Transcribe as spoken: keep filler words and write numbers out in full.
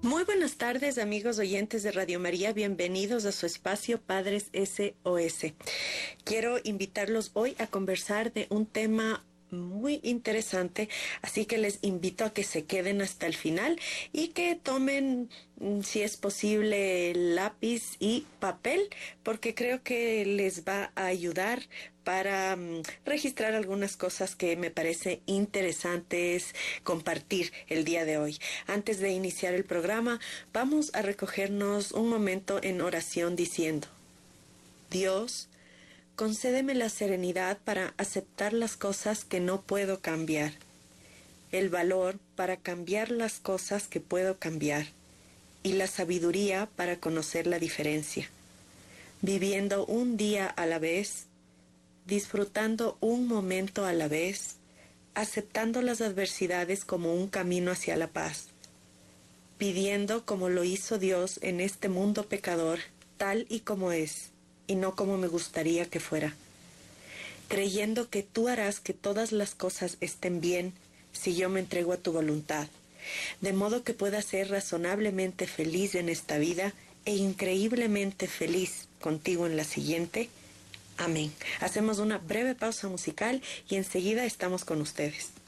Muy buenas tardes, amigos oyentes de Radio María. Bienvenidos a su espacio Padres S O S. Quiero invitarlos hoy a conversar de un tema muy interesante, así que les invito a que se queden hasta el final y que tomen, si es posible, lápiz y papel, porque creo que les va a ayudar para um, registrar algunas cosas que me parece interesantes compartir el día de hoy. Antes de iniciar el programa, vamos a recogernos un momento en oración diciendo: Dios, concédeme la serenidad para aceptar las cosas que no puedo cambiar, el valor para cambiar las cosas que puedo cambiar y la sabiduría para conocer la diferencia, viviendo un día a la vez, disfrutando un momento a la vez, aceptando las adversidades como un camino hacia la paz, pidiendo como lo hizo Dios en este mundo pecador, tal y como es, y no como me gustaría que fuera, creyendo que tú harás que todas las cosas estén bien si yo me entrego a tu voluntad, de modo que pueda ser razonablemente feliz en esta vida e increíblemente feliz contigo en la siguiente. Amén. Hacemos una breve pausa musical y enseguida estamos con ustedes.